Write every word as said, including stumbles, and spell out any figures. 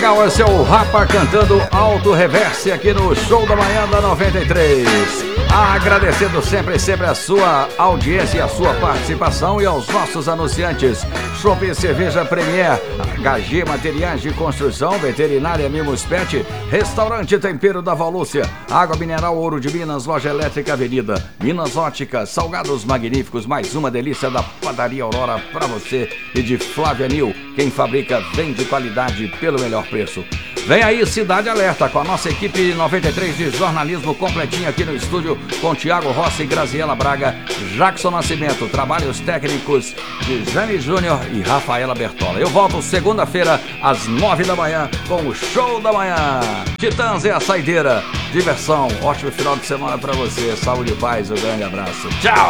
Esse é o Rapa cantando Alto Reverse aqui no Show da Manhã da noventa e três. Agradecendo sempre, sempre a sua audiência e a sua participação e aos nossos anunciantes. Shopping Cerveja Premier, H G Materiais de Construção, Veterinária Mimos Pet, Restaurante Tempero da Valúcia, Água Mineral Ouro de Minas, Loja Elétrica Avenida, Minas Óticas, Salgados Magníficos, mais uma delícia da Padaria Aurora para você e de Flávia Nil. Quem fabrica vende qualidade pelo melhor preço. Vem aí Cidade Alerta com a nossa equipe noventa e três de jornalismo completinha aqui no estúdio com Tiago Rossi, Graziela Braga, Jackson Nascimento, trabalhos técnicos de Jane Júnior e Rafaela Bertola. Eu volto segunda-feira às nove da manhã com o Show da Manhã. Titãs é a saideira, diversão, ótimo final de semana para você, saúde e paz, um grande abraço, tchau!